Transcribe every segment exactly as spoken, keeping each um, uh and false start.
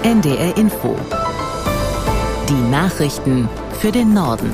N D R Info. Die Nachrichten für den Norden.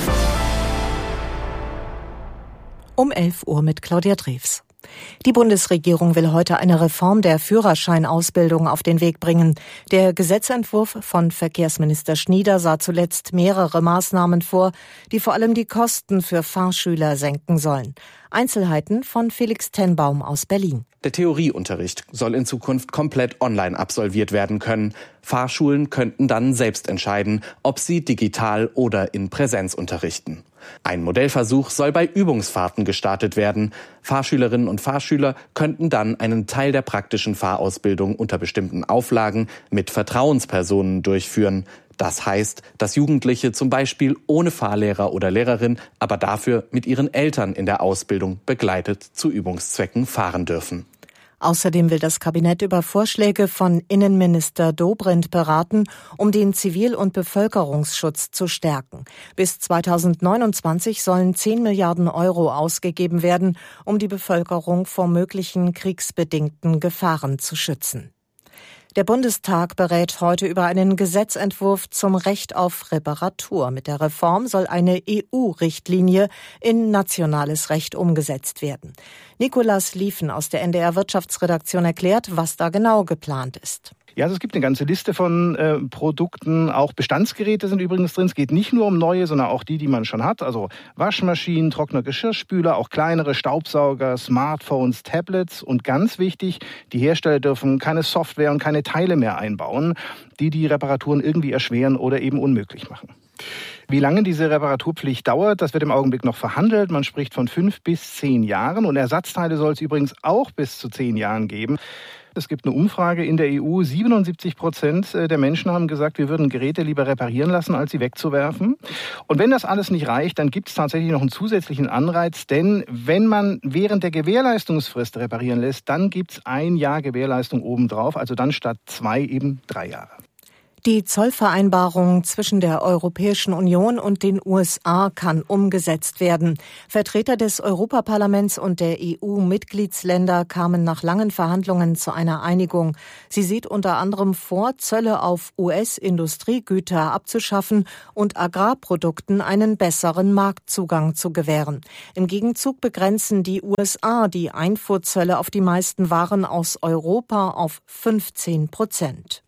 Um elf Uhr mit Claudia Drews. Die Bundesregierung will heute eine Reform der Führerscheinausbildung auf den Weg bringen. Der Gesetzentwurf von Verkehrsminister Schnieder sah zuletzt mehrere Maßnahmen vor, die vor allem die Kosten für Fahrschüler senken sollen. Einzelheiten von Felix Tenbaum aus Berlin. Der Theorieunterricht soll in Zukunft komplett online absolviert werden können. Fahrschulen könnten dann selbst entscheiden, ob sie digital oder in Präsenz unterrichten. Ein Modellversuch soll bei Übungsfahrten gestartet werden. Fahrschülerinnen und Fahrschüler könnten dann einen Teil der praktischen Fahrausbildung unter bestimmten Auflagen mit Vertrauenspersonen durchführen. Das heißt, dass Jugendliche zum Beispiel ohne Fahrlehrer oder Lehrerin, aber dafür mit ihren Eltern in der Ausbildung begleitet zu Übungszwecken fahren dürfen. Außerdem will das Kabinett über Vorschläge von Innenminister Dobrindt beraten, um den Zivil- und Bevölkerungsschutz zu stärken. Bis zweitausendneunundzwanzig sollen zehn Milliarden Euro ausgegeben werden, um die Bevölkerung vor möglichen kriegsbedingten Gefahren zu schützen. Der Bundestag berät heute über einen Gesetzentwurf zum Recht auf Reparatur. Mit der Reform soll eine E U-Richtlinie in nationales Recht umgesetzt werden. Nikolas Liefen aus der N D R Wirtschaftsredaktion erklärt, was da genau geplant ist. Ja, also es gibt eine ganze Liste von äh, Produkten. Auch Bestandsgeräte sind übrigens drin. Es geht nicht nur um neue, sondern auch die, die man schon hat. Also Waschmaschinen, trockene Geschirrspüler, auch kleinere Staubsauger, Smartphones, Tablets. Und ganz wichtig, die Hersteller dürfen keine Software und keine Teile mehr einbauen, die die Reparaturen irgendwie erschweren oder eben unmöglich machen. Wie lange diese Reparaturpflicht dauert, das wird im Augenblick noch verhandelt. Man spricht von fünf bis zehn Jahren. Und Ersatzteile soll es übrigens auch bis zu zehn Jahren geben. Es gibt eine Umfrage in der E U. siebenundsiebzig Prozent der Menschen haben gesagt, wir würden Geräte lieber reparieren lassen, als sie wegzuwerfen. Und wenn das alles nicht reicht, dann gibt es tatsächlich noch einen zusätzlichen Anreiz. Denn wenn man während der Gewährleistungsfrist reparieren lässt, dann gibt es ein Jahr Gewährleistung obendrauf. Also dann statt zwei eben drei Jahre. Die Zollvereinbarung zwischen der Europäischen Union und den U S A kann umgesetzt werden. Vertreter des Europaparlaments und der E U-Mitgliedsländer kamen nach langen Verhandlungen zu einer Einigung. Sie sieht unter anderem vor, Zölle auf U S-Industriegüter abzuschaffen und Agrarprodukten einen besseren Marktzugang zu gewähren. Im Gegenzug begrenzen die U S A die Einfuhrzölle auf die meisten Waren aus Europa auf fünfzehn Prozent.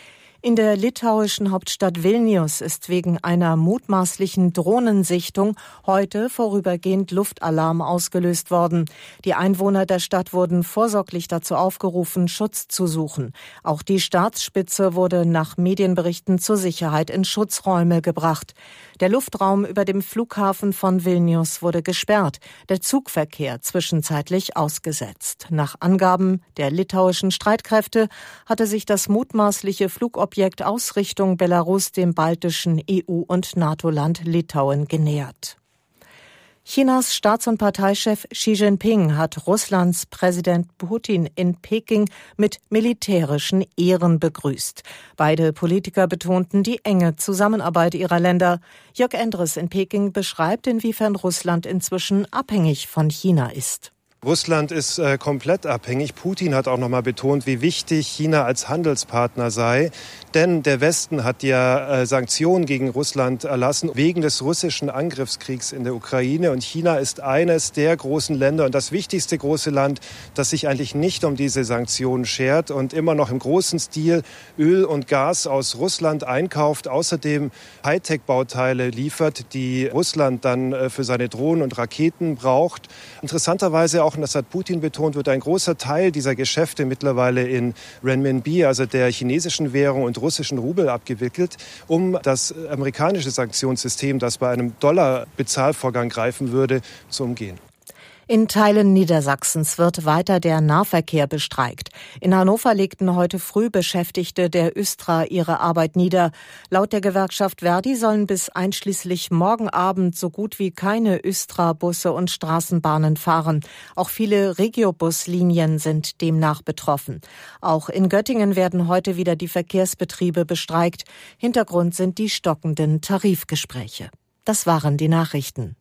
In der litauischen Hauptstadt Vilnius ist wegen einer mutmaßlichen Drohnensichtung heute vorübergehend Luftalarm ausgelöst worden. Die Einwohner der Stadt wurden vorsorglich dazu aufgerufen, Schutz zu suchen. Auch die Staatsspitze wurde nach Medienberichten zur Sicherheit in Schutzräume gebracht. Der Luftraum über dem Flughafen von Vilnius wurde gesperrt, der Zugverkehr zwischenzeitlich ausgesetzt. Nach Angaben der litauischen Streitkräfte hatte sich das mutmaßliche Flugobjekt aus Richtung Belarus dem baltischen E U- und NATO-Land Litauen genähert. Chinas Staats- und Parteichef Xi Jinping hat Russlands Präsident Putin in Peking mit militärischen Ehren begrüßt. Beide Politiker betonten die enge Zusammenarbeit ihrer Länder. Jörg Endres in Peking beschreibt, inwiefern Russland inzwischen abhängig von China ist. Russland ist äh, komplett abhängig. Putin hat auch noch mal betont, wie wichtig China als Handelspartner sei. Denn der Westen hat ja äh, Sanktionen gegen Russland erlassen wegen des russischen Angriffskriegs in der Ukraine. Und China ist eines der großen Länder und das wichtigste große Land, das sich eigentlich nicht um diese Sanktionen schert und immer noch im großen Stil Öl und Gas aus Russland einkauft. Außerdem Hightech-Bauteile liefert, die Russland dann äh, für seine Drohnen und Raketen braucht. Interessanterweise auch, und das hat Putin betont, wird ein großer Teil dieser Geschäfte mittlerweile in Renminbi, also der chinesischen Währung, und russischen Rubel abgewickelt, um das amerikanische Sanktionssystem, das bei einem Dollar-Bezahlvorgang greifen würde, zu umgehen. In Teilen Niedersachsens wird weiter der Nahverkehr bestreikt. In Hannover legten heute früh Beschäftigte der Östra ihre Arbeit nieder. Laut der Gewerkschaft Verdi sollen bis einschließlich morgen Abend so gut wie keine Östra-Busse und Straßenbahnen fahren. Auch viele Regiobus-Linien sind demnach betroffen. Auch in Göttingen werden heute wieder die Verkehrsbetriebe bestreikt. Hintergrund sind die stockenden Tarifgespräche. Das waren die Nachrichten.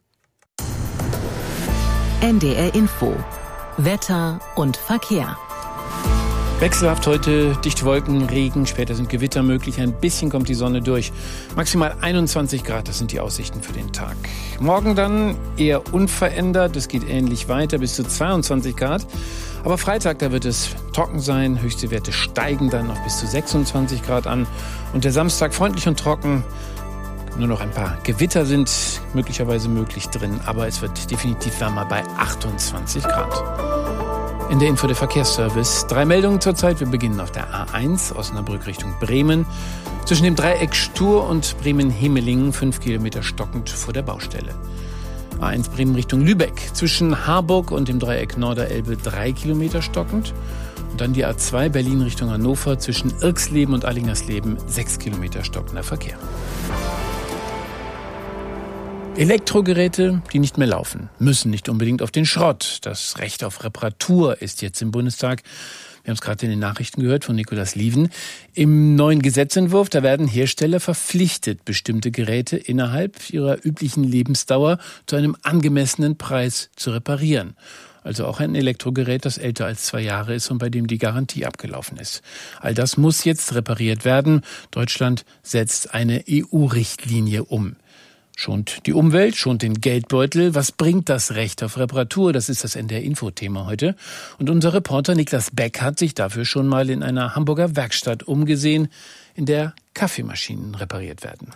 N D R Info. Wetter und Verkehr. Wechselhaft heute, dichte Wolken, Regen, später sind Gewitter möglich, ein bisschen kommt die Sonne durch. Maximal einundzwanzig Grad, das sind die Aussichten für den Tag. Morgen dann eher unverändert, es geht ähnlich weiter, bis zu zweiundzwanzig Grad. Aber Freitag, da wird es trocken sein, höchste Werte steigen dann noch bis zu sechsundzwanzig Grad an. Und der Samstag freundlich und trocken, nur noch ein paar Gewitter sind möglicherweise möglich drin, aber es wird definitiv wärmer bei achtundzwanzig Grad. In der Info der Verkehrsservice. Drei Meldungen zurzeit. Wir beginnen auf der A eins, Osnabrück Richtung Bremen. Zwischen dem Dreieck Stur und Bremen-Hemelingen, fünf Kilometer stockend vor der Baustelle. A eins Bremen Richtung Lübeck. Zwischen Harburg und dem Dreieck Norderelbe, drei Kilometer stockend. Und dann die A zwei Berlin Richtung Hannover. Zwischen Irksleben und Allingersleben, sechs Kilometer stockender Verkehr. Elektrogeräte, die nicht mehr laufen, müssen nicht unbedingt auf den Schrott. Das Recht auf Reparatur ist jetzt im Bundestag. Wir haben es gerade in den Nachrichten gehört von Nikolaus Lieven. Im neuen Gesetzentwurf, da werden Hersteller verpflichtet, bestimmte Geräte innerhalb ihrer üblichen Lebensdauer zu einem angemessenen Preis zu reparieren. Also auch ein Elektrogerät, das älter als zwei Jahre ist und bei dem die Garantie abgelaufen ist. All das muss jetzt repariert werden. Deutschland setzt eine E U-Richtlinie um. Schont die Umwelt, schont den Geldbeutel. Was bringt das Recht auf Reparatur? Das ist das N D R-Info-Thema heute. Und unser Reporter Niklas Beck hat sich dafür schon mal in einer Hamburger Werkstatt umgesehen, in der Kaffeemaschinen repariert werden.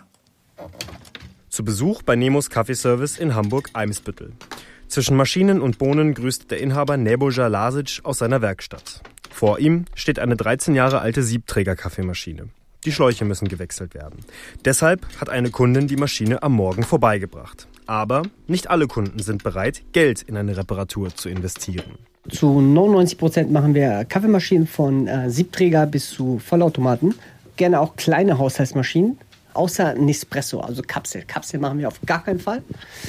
Zu Besuch bei Nemos Kaffeeservice in Hamburg-Eimsbüttel. Zwischen Maschinen und Bohnen grüßt der Inhaber Nebojša Lasic aus seiner Werkstatt. Vor ihm steht eine dreizehn Jahre alte Siebträger-Kaffeemaschine. Die Schläuche müssen gewechselt werden. Deshalb hat eine Kundin die Maschine am Morgen vorbeigebracht. Aber nicht alle Kunden sind bereit, Geld in eine Reparatur zu investieren. Zu neunundneunzig Prozent machen wir Kaffeemaschinen von äh, Siebträger bis zu Vollautomaten. Gerne auch kleine Haushaltsmaschinen, außer Nespresso, also Kapsel. Kapsel machen wir auf gar keinen Fall.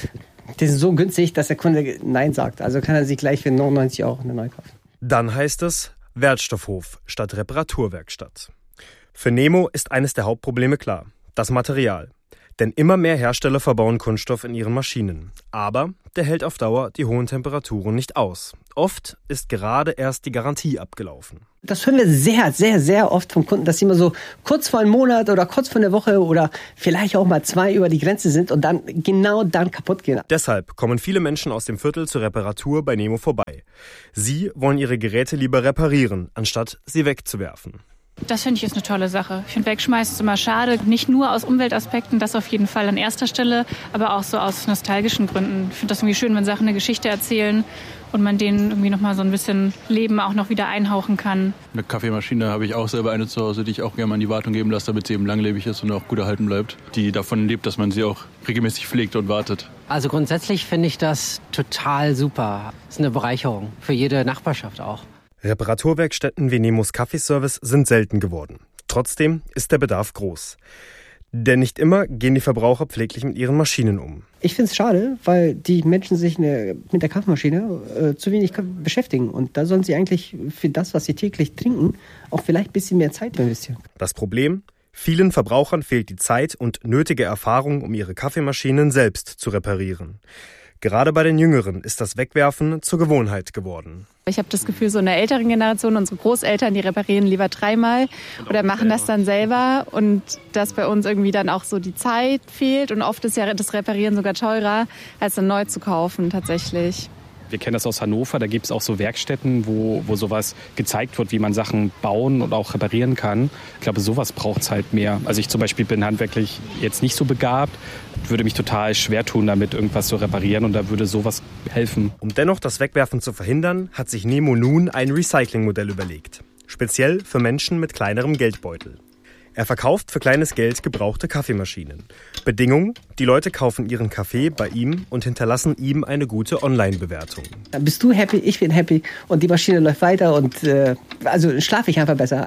Die sind so günstig, dass der Kunde Nein sagt. Also kann er sich gleich für neunundneunzig Euro eine neue kaufen. Dann heißt es Wertstoffhof statt Reparaturwerkstatt. Für Nemo ist eines der Hauptprobleme klar: das Material. Denn immer mehr Hersteller verbauen Kunststoff in ihren Maschinen. Aber der hält auf Dauer die hohen Temperaturen nicht aus. Oft ist gerade erst die Garantie abgelaufen. Das hören wir sehr, sehr, sehr oft vom Kunden, dass sie immer so kurz vor einem Monat oder kurz vor einer Woche oder vielleicht auch mal zwei über die Grenze sind und dann genau dann kaputt gehen. Deshalb kommen viele Menschen aus dem Viertel zur Reparatur bei Nemo vorbei. Sie wollen ihre Geräte lieber reparieren, anstatt sie wegzuwerfen. Das finde ich ist eine tolle Sache. Ich finde, wegschmeißen ist immer schade. Nicht nur aus Umweltaspekten, das auf jeden Fall an erster Stelle, aber auch so aus nostalgischen Gründen. Ich finde das irgendwie schön, wenn Sachen eine Geschichte erzählen und man denen irgendwie nochmal so ein bisschen Leben auch noch wieder einhauchen kann. Eine Kaffeemaschine habe ich auch selber eine zu Hause, die ich auch gerne mal in die Wartung geben lasse, damit sie eben langlebig ist und auch gut erhalten bleibt. Die davon lebt, dass man sie auch regelmäßig pflegt und wartet. Also grundsätzlich finde ich das total super. Das ist eine Bereicherung für jede Nachbarschaft auch. Reparaturwerkstätten wie Nemos Kaffeeservice sind selten geworden. Trotzdem ist der Bedarf groß. Denn nicht immer gehen die Verbraucher pfleglich mit ihren Maschinen um. Ich finde es schade, weil die Menschen sich eine, mit der Kaffeemaschine äh, zu wenig beschäftigen. Und da sollen sie eigentlich für das, was sie täglich trinken, auch vielleicht ein bisschen mehr Zeit investieren. Das Problem? Vielen Verbrauchern fehlt die Zeit und nötige Erfahrung, um ihre Kaffeemaschinen selbst zu reparieren. Gerade bei den Jüngeren ist das Wegwerfen zur Gewohnheit geworden. Ich habe das Gefühl, so in der älteren Generation, unsere Großeltern, die reparieren lieber dreimal oder machen das dann selber. Und dass bei uns irgendwie dann auch so die Zeit fehlt. Und oft ist ja das Reparieren sogar teurer, als dann neu zu kaufen tatsächlich. Wir kennen das aus Hannover, da gibt es auch so Werkstätten, wo, wo sowas gezeigt wird, wie man Sachen bauen und auch reparieren kann. Ich glaube, sowas braucht es halt mehr. Also ich zum Beispiel bin handwerklich jetzt nicht so begabt, würde mich total schwer tun, damit irgendwas zu reparieren und da würde sowas helfen. Um dennoch das Wegwerfen zu verhindern, hat sich Nemo nun ein Recyclingmodell überlegt. Speziell für Menschen mit kleinerem Geldbeutel. Er verkauft für kleines Geld gebrauchte Kaffeemaschinen. Bedingung: die Leute kaufen ihren Kaffee bei ihm und hinterlassen ihm eine gute Online-Bewertung. Dann bist du happy, ich bin happy und die Maschine läuft weiter und äh, also schlafe ich einfach besser.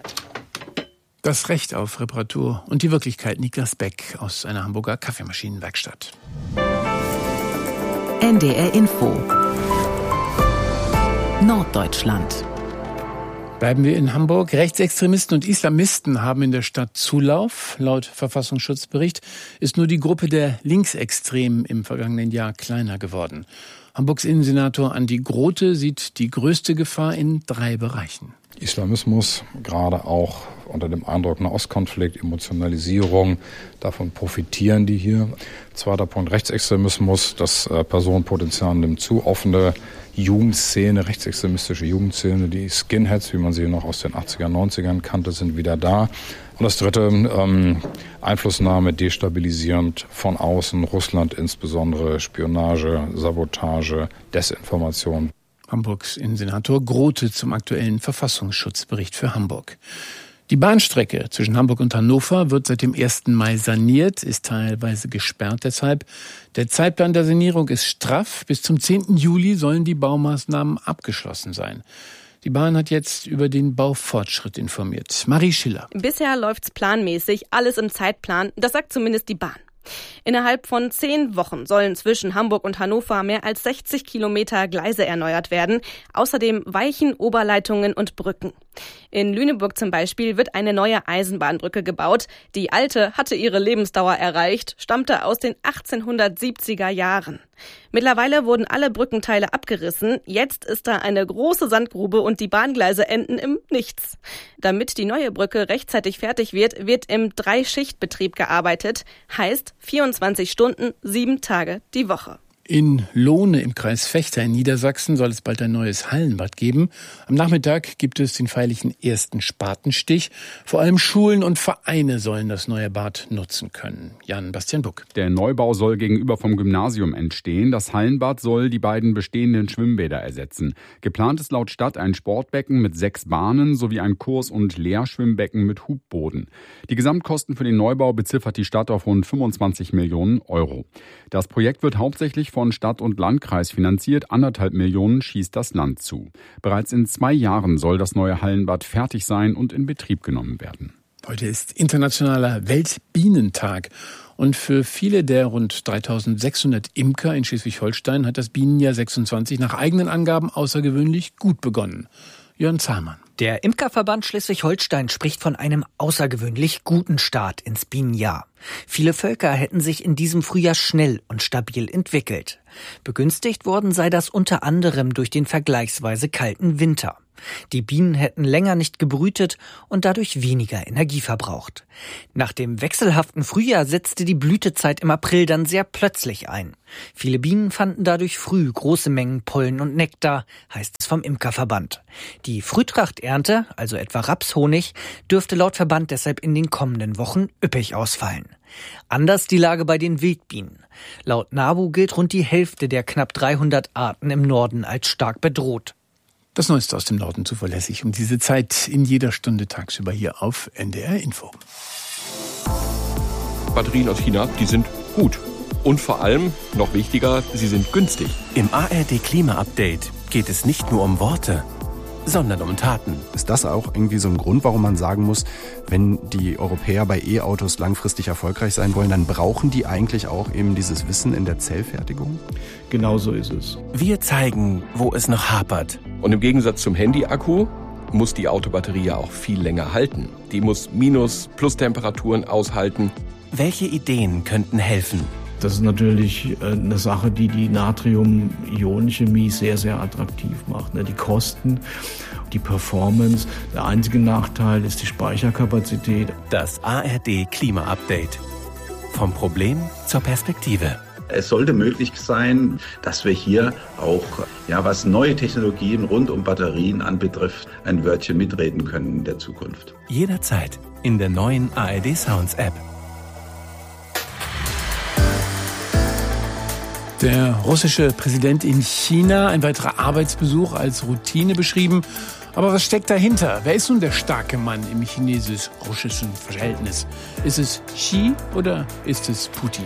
Das Recht auf Reparatur und die Wirklichkeit. Niklas Beck aus einer Hamburger Kaffeemaschinenwerkstatt. N D R Info Norddeutschland. Bleiben wir in Hamburg. Rechtsextremisten und Islamisten haben in der Stadt Zulauf. Laut Verfassungsschutzbericht ist nur die Gruppe der Linksextremen im vergangenen Jahr kleiner geworden. Hamburgs Innensenator Andi Grote sieht die größte Gefahr in drei Bereichen. Islamismus, gerade auch unter dem Eindruck Nahostkonflikt, Emotionalisierung, davon profitieren die hier. Zweiter Punkt, Rechtsextremismus, das äh, Personenpotenzial nimmt zu, offene Jugendszene, rechtsextremistische Jugendszene, die Skinheads, wie man sie noch aus den achtziger, neunzigern kannte, sind wieder da. Und das dritte, ähm, Einflussnahme, destabilisierend von außen, Russland insbesondere, Spionage, Sabotage, Desinformation. Hamburgs Innensenator Grote zum aktuellen Verfassungsschutzbericht für Hamburg. Die Bahnstrecke zwischen Hamburg und Hannover wird seit dem ersten Mai saniert, ist teilweise gesperrt deshalb. Der Zeitplan der Sanierung ist straff. Bis zum zehnten Juli sollen die Baumaßnahmen abgeschlossen sein. Die Bahn hat jetzt über den Baufortschritt informiert. Marie Schiller. Bisher läuft's planmäßig, alles im Zeitplan. Das sagt zumindest die Bahn. Innerhalb von zehn Wochen sollen zwischen Hamburg und Hannover mehr als sechzig Kilometer Gleise erneuert werden. Außerdem Weichen, Oberleitungen und Brücken. In Lüneburg zum Beispiel wird eine neue Eisenbahnbrücke gebaut. Die alte hatte ihre Lebensdauer erreicht, stammte aus den achtzehnhundertsiebziger Jahren. Mittlerweile wurden alle Brückenteile abgerissen. Jetzt ist da eine große Sandgrube und die Bahngleise enden im Nichts. Damit die neue Brücke rechtzeitig fertig wird, wird im Drei-Schicht-Betrieb gearbeitet. Heißt vierundzwanzig Stunden, sieben Tage die Woche. In Lohne im Kreis Vechta in Niedersachsen soll es bald ein neues Hallenbad geben. Am Nachmittag gibt es den feierlichen ersten Spatenstich. Vor allem Schulen und Vereine sollen das neue Bad nutzen können. Jan-Bastian Buck. Der Neubau soll gegenüber vom Gymnasium entstehen. Das Hallenbad soll die beiden bestehenden Schwimmbäder ersetzen. Geplant ist laut Stadt ein Sportbecken mit sechs Bahnen sowie ein Kurs- und Leerschwimmbecken mit Hubboden. Die Gesamtkosten für den Neubau beziffert die Stadt auf rund fünfundzwanzig Millionen Euro. Das Projekt wird hauptsächlich von Stadt und Landkreis finanziert. Anderthalb Millionen schießt das Land zu. Bereits in zwei Jahren soll das neue Hallenbad fertig sein und in Betrieb genommen werden. Heute ist internationaler Weltbienentag. Und für viele der rund dreitausendsechshundert Imker in Schleswig-Holstein hat das Bienenjahr sechsundzwanzig nach eigenen Angaben außergewöhnlich gut begonnen. Jörn Zahlmann. Der Imkerverband Schleswig-Holstein spricht von einem außergewöhnlich guten Start ins Bienenjahr. Viele Völker hätten sich in diesem Frühjahr schnell und stabil entwickelt. Begünstigt worden sei das unter anderem durch den vergleichsweise kalten Winter. Die Bienen hätten länger nicht gebrütet und dadurch weniger Energie verbraucht. Nach dem wechselhaften Frühjahr setzte die Blütezeit im April dann sehr plötzlich ein. Viele Bienen fanden dadurch früh große Mengen Pollen und Nektar, heißt es vom Imkerverband. Die Frühtrachternte, also etwa Rapshonig, dürfte laut Verband deshalb in den kommenden Wochen üppig ausfallen. Anders die Lage bei den Wildbienen. Laut NABU gilt rund die Hälfte der knapp dreihundert Arten im Norden als stark bedroht. Das Neueste aus dem Norden zuverlässig um diese Zeit in jeder Stunde tagsüber hier auf N D R Info. Batterien aus China, die sind gut. Und vor allem, noch wichtiger, sie sind günstig. Im A R D Klima-Update geht es nicht nur um Worte, sondern um Taten. Ist das auch irgendwie so ein Grund, warum man sagen muss, wenn die Europäer bei E-Autos langfristig erfolgreich sein wollen, dann brauchen die eigentlich auch eben dieses Wissen in der Zellfertigung? Genau so ist es. Wir zeigen, wo es noch hapert. Und im Gegensatz zum Handy-Akku muss die Autobatterie ja auch viel länger halten. Die muss Minus-, Plus-Temperaturen aushalten. Welche Ideen könnten helfen? Das ist natürlich eine Sache, die die Natrium-Ionen-Chemie sehr, sehr attraktiv macht. Die Kosten, die Performance. Der einzige Nachteil ist die Speicherkapazität. Das A R D Klima-Update. Vom Problem zur Perspektive. Es sollte möglich sein, dass wir hier auch, ja, was neue Technologien rund um Batterien anbetrifft, ein Wörtchen mitreden können in der Zukunft. Jederzeit in der neuen A R D Sounds App. Der russische Präsident in China, ein weiterer Arbeitsbesuch als Routine beschrieben. Aber was steckt dahinter? Wer ist nun der starke Mann im chinesisch-russischen Verhältnis? Ist es Xi oder ist es Putin?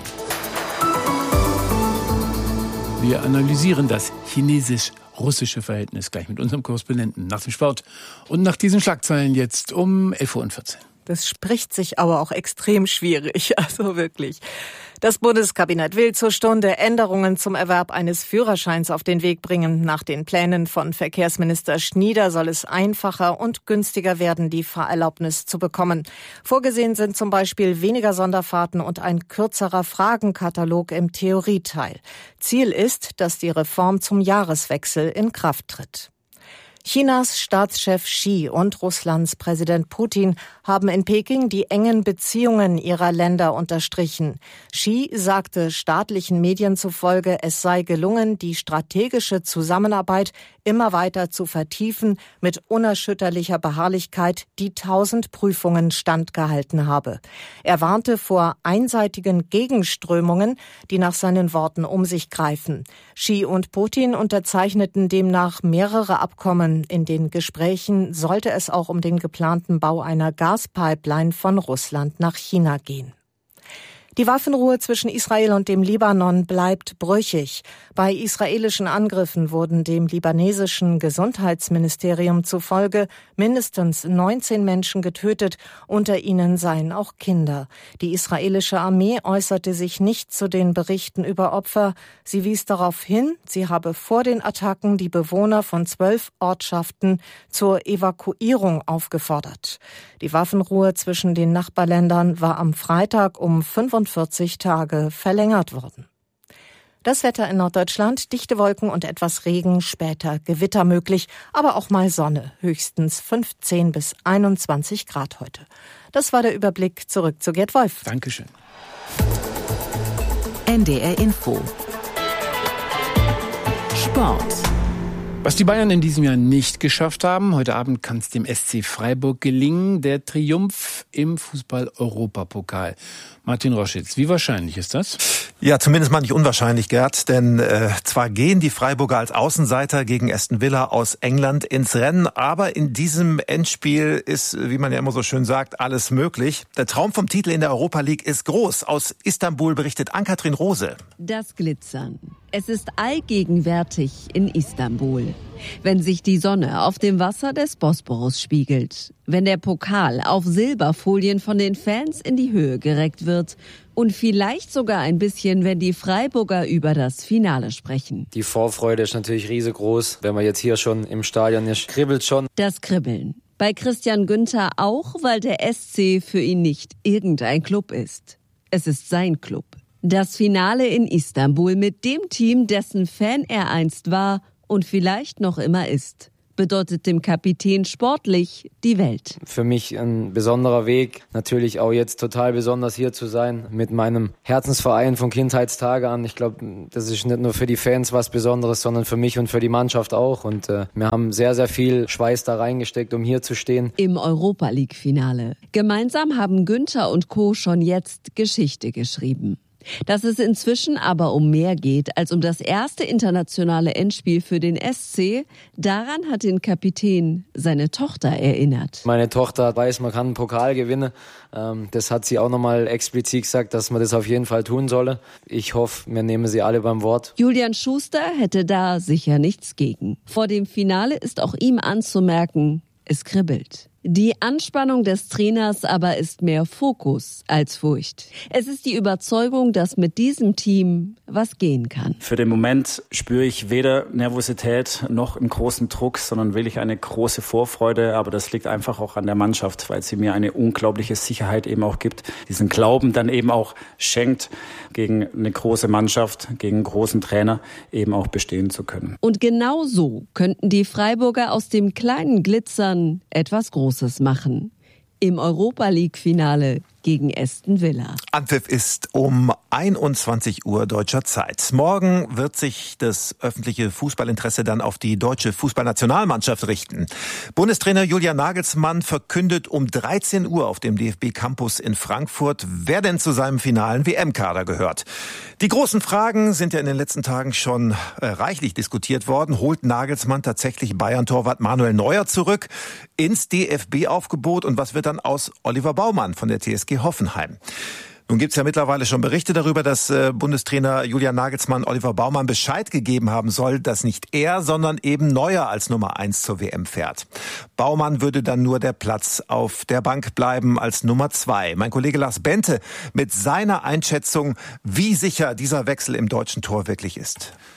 Wir analysieren das chinesisch-russische Verhältnis gleich mit unserem Korrespondenten nach dem Sport. Und nach diesen Schlagzeilen jetzt um elf Uhr vierzehn. Das spricht sich aber auch extrem schwierig, also wirklich. Das Bundeskabinett will zur Stunde Änderungen zum Erwerb eines Führerscheins auf den Weg bringen. Nach den Plänen von Verkehrsminister Schnieder soll es einfacher und günstiger werden, die Fahrerlaubnis zu bekommen. Vorgesehen sind zum Beispiel weniger Sonderfahrten und ein kürzerer Fragenkatalog im Theorieteil. Ziel ist, dass die Reform zum Jahreswechsel in Kraft tritt. Chinas Staatschef Xi und Russlands Präsident Putin haben in Peking die engen Beziehungen ihrer Länder unterstrichen. Xi sagte staatlichen Medien zufolge, es sei gelungen, die strategische Zusammenarbeit immer weiter zu vertiefen, mit unerschütterlicher Beharrlichkeit, die tausend Prüfungen standgehalten habe. Er warnte vor einseitigen Gegenströmungen, die nach seinen Worten um sich greifen. Xi und Putin unterzeichneten demnach mehrere Abkommen. In den Gesprächen sollte es auch um den geplanten Bau einer Gaspipeline von Russland nach China gehen. Die Waffenruhe zwischen Israel und dem Libanon bleibt brüchig. Bei israelischen Angriffen wurden dem libanesischen Gesundheitsministerium zufolge mindestens neunzehn Menschen getötet, unter ihnen seien auch Kinder. Die israelische Armee äußerte sich nicht zu den Berichten über Opfer. Sie wies darauf hin, sie habe vor den Attacken die Bewohner von zwölf Ortschaften zur Evakuierung aufgefordert. Die Waffenruhe zwischen den Nachbarländern war am Freitag um fünfundvierzig Tage verlängert worden. Das Wetter in Norddeutschland, dichte Wolken und etwas Regen, später Gewitter möglich, aber auch mal Sonne, höchstens fünfzehn bis einundzwanzig Grad heute. Das war der Überblick, zurück zu Gerd Wolf. Dankeschön. N D R Info. Sport. Was die Bayern in diesem Jahr nicht geschafft haben, heute Abend kann es dem S C Freiburg gelingen, der Triumph im Fußball-Europapokal. Martin Roschitz, wie wahrscheinlich ist das? Ja, zumindest mal nicht unwahrscheinlich, Gerd, denn äh, zwar gehen die Freiburger als Außenseiter gegen Aston Villa aus England ins Rennen, aber in diesem Endspiel ist, wie man ja immer so schön sagt, alles möglich. Der Traum vom Titel in der Europa League ist groß. Aus Istanbul berichtet Ann-Kathrin Rose. Das Glitzern. Es ist allgegenwärtig in Istanbul. Wenn sich die Sonne auf dem Wasser des Bosporus spiegelt, wenn der Pokal auf Silberfolien von den Fans in die Höhe gereckt wird und vielleicht sogar ein bisschen, wenn die Freiburger über das Finale sprechen. Die Vorfreude ist natürlich riesengroß, wenn man jetzt hier schon im Stadion ist, kribbelt schon. Das Kribbeln. Bei Christian Günther auch, weil der S C für ihn nicht irgendein Club ist. Es ist sein Club. Das Finale in Istanbul mit dem Team, dessen Fan er einst war und vielleicht noch immer ist, bedeutet dem Kapitän sportlich die Welt. Für mich ein besonderer Weg, natürlich auch jetzt total besonders hier zu sein, mit meinem Herzensverein von Kindheitstage an. Ich glaube, das ist nicht nur für die Fans was Besonderes, sondern für mich und für die Mannschaft auch. Und äh, wir haben sehr, sehr viel Schweiß da reingesteckt, um hier zu stehen. Im Europa-League-Finale. Gemeinsam haben Günther und Co. schon jetzt Geschichte geschrieben. Dass es inzwischen aber um mehr geht als um das erste internationale Endspiel für den S C, daran hat den Kapitän seine Tochter erinnert. Meine Tochter weiß, man kann einen Pokal gewinnen. Das hat sie auch nochmal explizit gesagt, dass man das auf jeden Fall tun solle. Ich hoffe, wir nehmen sie alle beim Wort. Julian Schuster hätte da sicher nichts gegen. Vor dem Finale ist auch ihm anzumerken, es kribbelt. Die Anspannung des Trainers aber ist mehr Fokus als Furcht. Es ist die Überzeugung, dass mit diesem Team was gehen kann. Für den Moment spüre ich weder Nervosität noch einen großen Druck, sondern wirklich eine große Vorfreude. Aber das liegt einfach auch an der Mannschaft, weil sie mir eine unglaubliche Sicherheit eben auch gibt. Diesen Glauben dann eben auch schenkt, gegen eine große Mannschaft, gegen einen großen Trainer eben auch bestehen zu können. Und genau so könnten die Freiburger aus dem kleinen Glitzern etwas Großes machen. Im Europa-League-Finale gegen Aston Villa. Anpfiff ist um einundzwanzig Uhr deutscher Zeit. Morgen wird sich das öffentliche Fußballinteresse dann auf die deutsche Fußballnationalmannschaft richten. Bundestrainer Julian Nagelsmann verkündet um dreizehn Uhr auf dem D F B-Campus in Frankfurt, wer denn zu seinem finalen W M-Kader gehört. Die großen Fragen sind ja in den letzten Tagen schon äh, reichlich diskutiert worden. Holt Nagelsmann tatsächlich Bayern-Torwart Manuel Neuer zurück ins D F B-Aufgebot? Und was wird dann aus Oliver Baumann von der T S G Hoffenheim? Nun gibt es ja mittlerweile schon Berichte darüber, dass äh, Bundestrainer Julian Nagelsmann Oliver Baumann Bescheid gegeben haben soll, dass nicht er, sondern eben Neuer als Nummer eins zur W M fährt. Baumann würde dann nur der Platz auf der Bank bleiben als Nummer zwei. Mein Kollege Lars Bente mit seiner Einschätzung, wie sicher dieser Wechsel im deutschen Tor wirklich ist.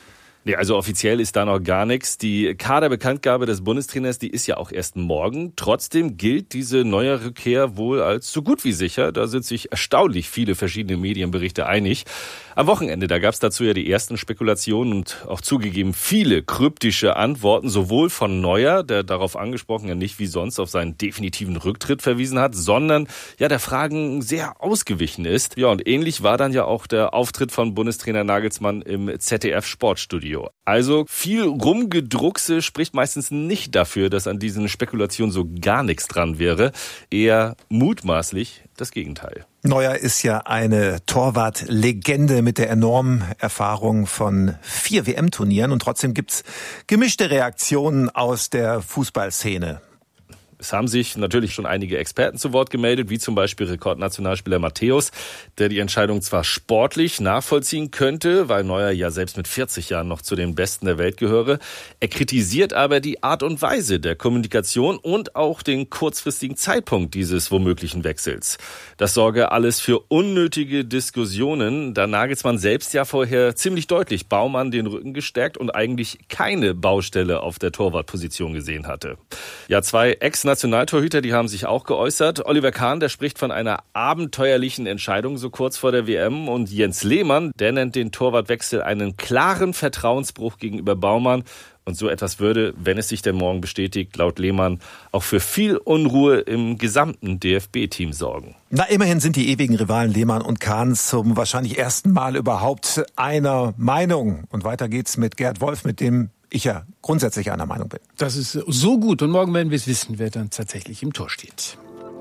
Nee, also offiziell ist da noch gar nichts. Die Kaderbekanntgabe des Bundestrainers, die ist ja auch erst morgen. Trotzdem gilt diese neue Rückkehr wohl als so gut wie sicher. Da sind sich erstaunlich viele verschiedene Medienberichte einig. Am Wochenende, da gab es dazu ja die ersten Spekulationen und auch zugegeben viele kryptische Antworten, sowohl von Neuer, der darauf angesprochen ja nicht wie sonst auf seinen definitiven Rücktritt verwiesen hat, sondern ja der Fragen sehr ausgewichen ist. Ja, und ähnlich war dann ja auch der Auftritt von Bundestrainer Nagelsmann im Z D F-Sportstudio. Also viel Rumgedruckse spricht meistens nicht dafür, dass an diesen Spekulationen so gar nichts dran wäre. Eher mutmaßlich das Gegenteil. Neuer ist ja eine Torwart-Legende mit der enormen Erfahrung von vier W M-Turnieren und trotzdem gibt's gemischte Reaktionen aus der Fußballszene. Es haben sich natürlich schon einige Experten zu Wort gemeldet, wie zum Beispiel Rekordnationalspieler Matthäus, der die Entscheidung zwar sportlich nachvollziehen könnte, weil Neuer ja selbst mit vierzig Jahren noch zu den Besten der Welt gehöre. Er kritisiert aber die Art und Weise der Kommunikation und auch den kurzfristigen Zeitpunkt dieses womöglichen Wechsels. Das sorge alles für unnötige Diskussionen, da Nagelsmann selbst ja vorher ziemlich deutlich Baumann den Rücken gestärkt und eigentlich keine Baustelle auf der Torwartposition gesehen hatte. Ja, zwei Ex- Nationaltorhüter, die haben sich auch geäußert. Oliver Kahn, der spricht von einer abenteuerlichen Entscheidung so kurz vor der W M. Und Jens Lehmann, der nennt den Torwartwechsel einen klaren Vertrauensbruch gegenüber Baumann. Und so etwas würde, wenn es sich denn morgen bestätigt, laut Lehmann auch für viel Unruhe im gesamten D F B-Team sorgen. Na, immerhin sind die ewigen Rivalen Lehmann und Kahn zum wahrscheinlich ersten Mal überhaupt einer Meinung. Und weiter geht's mit Gerd Wolf, mit dem ich ja grundsätzlich einer Meinung bin. Das ist so gut und morgen werden wir es wissen, wer dann tatsächlich im Tor steht.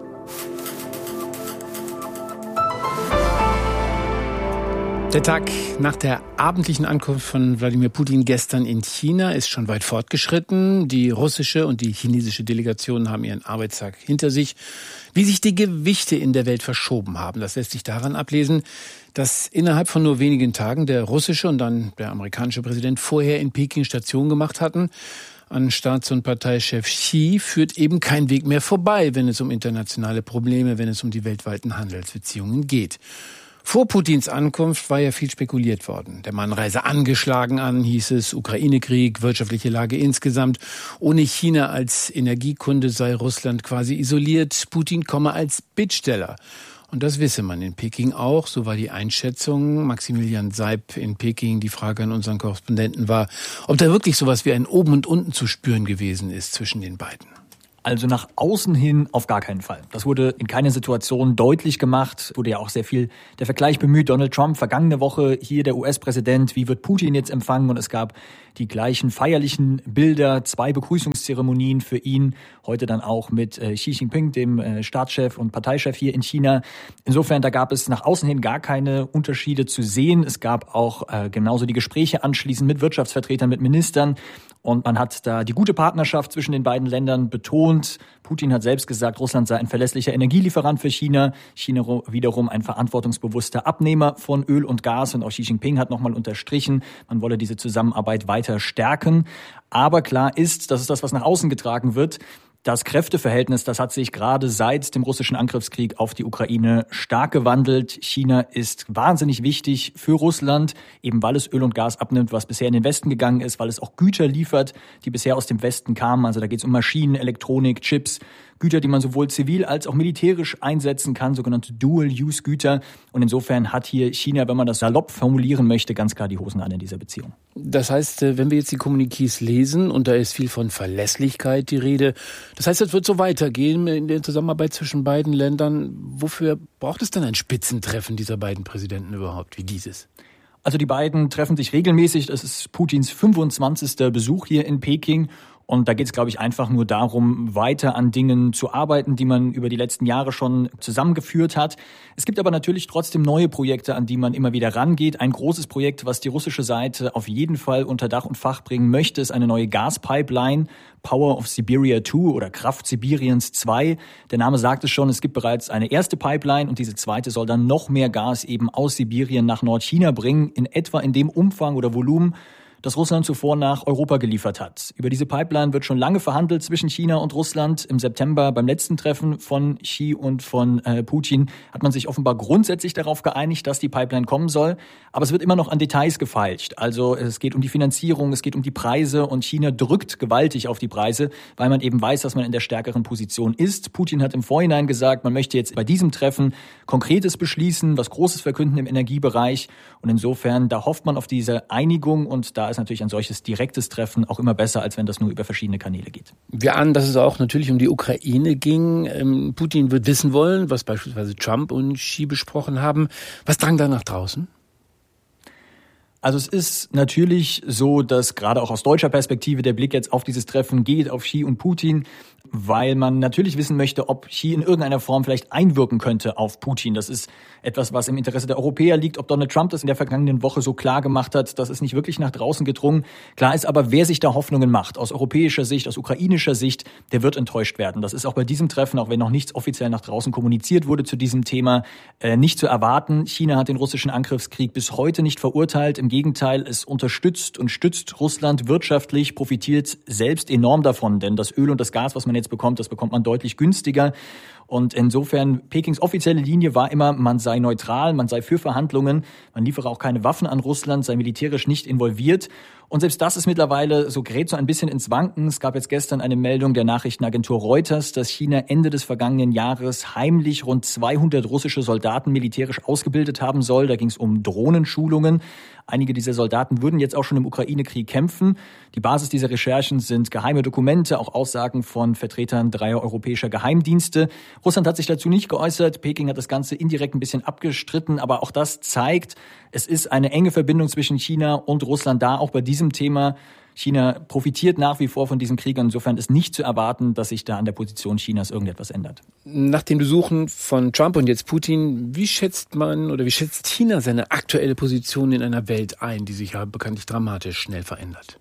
Der Tag nach der abendlichen Ankunft von Wladimir Putin gestern in China ist schon weit fortgeschritten. Die russische und die chinesische Delegation haben ihren Arbeitstag hinter sich. Wie sich die Gewichte in der Welt verschoben haben, das lässt sich daran ablesen, dass innerhalb von nur wenigen Tagen der russische und dann der amerikanische Präsident vorher in Peking Station gemacht hatten. An Staats- und Parteichef Xi führt eben kein Weg mehr vorbei, wenn es um internationale Probleme, wenn es um die weltweiten Handelsbeziehungen geht. Vor Putins Ankunft war ja viel spekuliert worden. Der Mann reise angeschlagen an, hieß es, Ukraine-Krieg, wirtschaftliche Lage insgesamt. Ohne China als Energiekunde sei Russland quasi isoliert. Putin komme als Bittsteller. Und das wisse man in Peking auch, so war die Einschätzung. Maximilian Seib in Peking, die Frage an unseren Korrespondenten war, ob da wirklich sowas wie ein Oben und Unten zu spüren gewesen ist zwischen den beiden. Also nach außen hin auf gar keinen Fall. Das wurde in keiner Situation deutlich gemacht. Wurde ja auch sehr viel der Vergleich bemüht. Donald Trump vergangene Woche, hier der U S-Präsident. Wie wird Putin jetzt empfangen? Und es gab die gleichen feierlichen Bilder, zwei Begrüßungszeremonien für ihn. Heute dann auch mit äh, Xi Jinping, dem äh, Staatschef und Parteichef hier in China. Insofern, da gab es nach außen hin gar keine Unterschiede zu sehen. Es gab auch äh, genauso die Gespräche anschließend mit Wirtschaftsvertretern, mit Ministern. Und man hat da die gute Partnerschaft zwischen den beiden Ländern betont. Putin hat selbst gesagt, Russland sei ein verlässlicher Energielieferant für China. China wiederum ein verantwortungsbewusster Abnehmer von Öl und Gas. Und auch Xi Jinping hat nochmal unterstrichen, man wolle diese Zusammenarbeit weiter stärken. Aber klar ist, das ist das, was nach außen getragen wird, das Kräfteverhältnis, das hat sich gerade seit dem russischen Angriffskrieg auf die Ukraine stark gewandelt. China ist wahnsinnig wichtig für Russland, eben weil es Öl und Gas abnimmt, was bisher in den Westen gegangen ist, weil es auch Güter liefert, die bisher aus dem Westen kamen. Also da geht es um Maschinen, Elektronik, Chips, Güter, die man sowohl zivil als auch militärisch einsetzen kann, sogenannte Dual-Use-Güter. Und insofern hat hier China, wenn man das salopp formulieren möchte, ganz klar die Hosen an in dieser Beziehung. Das heißt, wenn wir jetzt die Kommuniqués lesen, und da ist viel von Verlässlichkeit die Rede, das heißt, es wird so weitergehen in der Zusammenarbeit zwischen beiden Ländern. Wofür braucht es denn ein Spitzentreffen dieser beiden Präsidenten überhaupt, wie dieses? Also die beiden treffen sich regelmäßig. Das ist Putins fünfundzwanzigster Besuch hier in Peking. Und da geht es, glaube ich, einfach nur darum, weiter an Dingen zu arbeiten, die man über die letzten Jahre schon zusammengeführt hat. Es gibt aber natürlich trotzdem neue Projekte, an die man immer wieder rangeht. Ein großes Projekt, was die russische Seite auf jeden Fall unter Dach und Fach bringen möchte, ist eine neue Gaspipeline, Power of Siberia zwei oder Kraft Sibiriens zwei. Der Name sagt es schon, es gibt bereits eine erste Pipeline und diese zweite soll dann noch mehr Gas eben aus Sibirien nach Nordchina bringen, in etwa in dem Umfang oder Volumen, das Russland zuvor nach Europa geliefert hat. Über diese Pipeline wird schon lange verhandelt zwischen China und Russland. Im September beim letzten Treffen von Xi und von äh, Putin hat man sich offenbar grundsätzlich darauf geeinigt, dass die Pipeline kommen soll. Aber es wird immer noch an Details gefeilscht. Also es geht um die Finanzierung, es geht um die Preise und China drückt gewaltig auf die Preise, weil man eben weiß, dass man in der stärkeren Position ist. Putin hat im Vorhinein gesagt, man möchte jetzt bei diesem Treffen Konkretes beschließen, was Großes verkünden im Energiebereich. Und insofern, da hofft man auf diese Einigung und da ist natürlich ein solches direktes Treffen auch immer besser, als wenn das nur über verschiedene Kanäle geht. Wir ahnen, dass es auch natürlich um die Ukraine ging. Ähm, Putin wird wissen wollen, was beispielsweise Trump und Xi besprochen haben. Was drang da nach draußen? Also es ist natürlich so, dass gerade auch aus deutscher Perspektive der Blick jetzt auf dieses Treffen geht, auf Xi und Putin, weil man natürlich wissen möchte, ob Xi in irgendeiner Form vielleicht einwirken könnte auf Putin. Das ist etwas, was im Interesse der Europäer liegt. Ob Donald Trump das in der vergangenen Woche so klar gemacht hat, das ist nicht wirklich nach draußen gedrungen. Klar ist aber, wer sich da Hoffnungen macht, aus europäischer Sicht, aus ukrainischer Sicht, der wird enttäuscht werden. Das ist auch bei diesem Treffen, auch wenn noch nichts offiziell nach draußen kommuniziert wurde zu diesem Thema, äh, nicht zu erwarten. China hat den russischen Angriffskrieg bis heute nicht verurteilt. Im Gegenteil, es unterstützt und stützt Russland wirtschaftlich, profitiert selbst enorm davon. Denn das Öl und das Gas, was man jetzt bekommt, das bekommt man deutlich günstiger. Und insofern, Pekings offizielle Linie war immer, man sei neutral, man sei für Verhandlungen, man liefere auch keine Waffen an Russland, sei militärisch nicht involviert. Und selbst das ist mittlerweile, so gerät so ein bisschen ins Wanken. Es gab jetzt gestern eine Meldung der Nachrichtenagentur Reuters, dass China Ende des vergangenen Jahres heimlich rund zweihundert russische Soldaten militärisch ausgebildet haben soll. Da ging es um Drohnenschulungen. Einige dieser Soldaten würden jetzt auch schon im Ukraine-Krieg kämpfen. Die Basis dieser Recherchen sind geheime Dokumente, auch Aussagen von Vertretern dreier europäischer Geheimdienste. Russland hat sich dazu nicht geäußert. Peking hat das Ganze indirekt ein bisschen abgestritten. Aber auch das zeigt, es ist eine enge Verbindung zwischen China und Russland da, auch bei diesem Thema. China profitiert nach wie vor von diesem Krieg. Insofern ist nicht zu erwarten, dass sich da an der Position Chinas irgendetwas ändert. Nach den Besuchen von Trump und jetzt Putin, wie schätzt man oder wie schätzt China seine aktuelle Position in einer Welt ein, die sich ja bekanntlich dramatisch schnell verändert?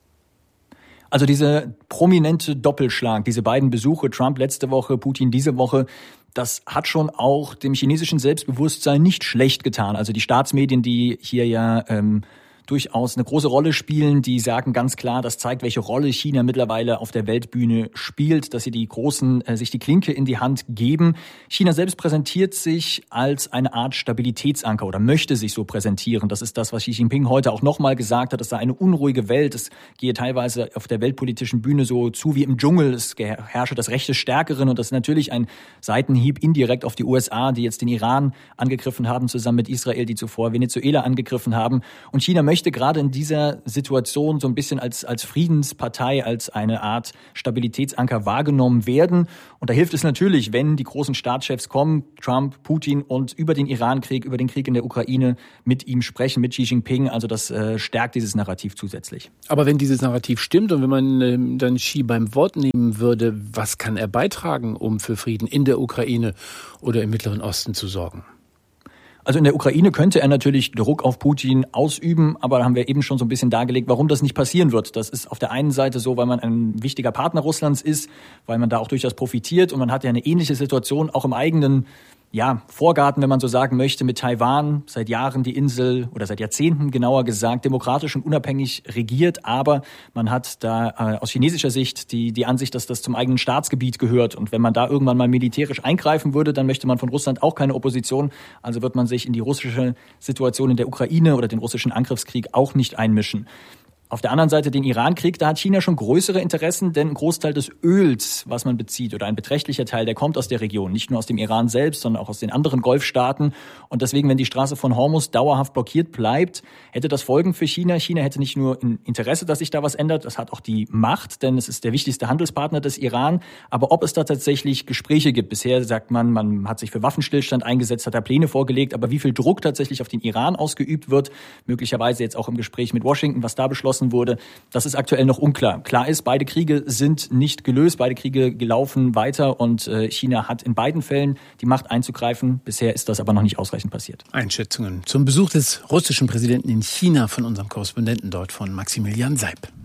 Also diese prominente Doppelschlag, diese beiden Besuche, Trump letzte Woche, Putin diese Woche, das hat schon auch dem chinesischen Selbstbewusstsein nicht schlecht getan. Also die Staatsmedien, die hier ja ähm, durchaus eine große Rolle spielen, die sagen ganz klar, das zeigt, welche Rolle China mittlerweile auf der Weltbühne spielt, dass sie die Großen äh, sich die Klinke in die Hand geben. China selbst präsentiert sich als eine Art Stabilitätsanker oder möchte sich so präsentieren. Das ist das, was Xi Jinping heute auch nochmal gesagt hat. Es sei eine unruhige Welt. Es gehe teilweise auf der weltpolitischen Bühne so zu wie im Dschungel. Es herrsche das Recht des Stärkeren und das ist natürlich ein Seitenhieb indirekt auf die U S A, die jetzt den Iran angegriffen haben, zusammen mit Israel, die zuvor Venezuela angegriffen haben. Und China möchte gerade in dieser Situation so ein bisschen als, als Friedenspartei, als eine Art Stabilitätsanker wahrgenommen werden. Und da hilft es natürlich, wenn die großen Staatschefs kommen, Trump, Putin, und über den Irankrieg, über den Krieg in der Ukraine mit ihm sprechen, mit Xi Jinping. Also das äh, stärkt dieses Narrativ zusätzlich. Aber wenn dieses Narrativ stimmt und wenn man äh, dann Xi beim Wort nehmen würde, was kann er beitragen, um für Frieden in der Ukraine oder im Mittleren Osten zu sorgen? Also in der Ukraine könnte er natürlich Druck auf Putin ausüben, aber da haben wir eben schon so ein bisschen dargelegt, warum das nicht passieren wird. Das ist auf der einen Seite so, weil man ein wichtiger Partner Russlands ist, weil man da auch durchaus profitiert und man hat ja eine ähnliche Situation auch im eigenen ja, Vorgarten, wenn man so sagen möchte, mit Taiwan. Seit Jahren die Insel oder seit Jahrzehnten genauer gesagt demokratisch und unabhängig regiert, aber man hat da äh, aus chinesischer Sicht die die Ansicht, dass das zum eigenen Staatsgebiet gehört und wenn man da irgendwann mal militärisch eingreifen würde, dann möchte man von Russland auch keine Opposition, also wird man sich in die russische Situation in der Ukraine oder den russischen Angriffskrieg auch nicht einmischen. Auf der anderen Seite den Irankrieg, da hat China schon größere Interessen, denn ein Großteil des Öls, was man bezieht, oder ein beträchtlicher Teil, der kommt aus der Region. Nicht nur aus dem Iran selbst, sondern auch aus den anderen Golfstaaten. Und deswegen, wenn die Straße von Hormuz dauerhaft blockiert bleibt, hätte das Folgen für China. China hätte nicht nur ein Interesse, dass sich da was ändert, das hat auch die Macht, denn es ist der wichtigste Handelspartner des Iran. Aber ob es da tatsächlich Gespräche gibt, bisher sagt man, man hat sich für Waffenstillstand eingesetzt, hat da Pläne vorgelegt, aber wie viel Druck tatsächlich auf den Iran ausgeübt wird, möglicherweise jetzt auch im Gespräch mit Washington, was da beschlossen wurde, das ist aktuell noch unklar. Klar ist, beide Kriege sind nicht gelöst, beide Kriege gelaufen weiter und China hat in beiden Fällen die Macht einzugreifen. Bisher ist das aber noch nicht ausreichend passiert. Einschätzungen zum Besuch des russischen Präsidenten in China von unserem Korrespondenten dort, von Maximilian Seib.